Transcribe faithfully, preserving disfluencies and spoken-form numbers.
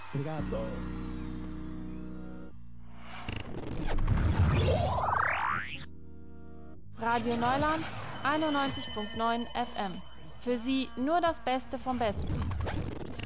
Obrigado. Radio Neuland einundneunzig Komma neun F M. Für Sie nur das Beste vom Besten.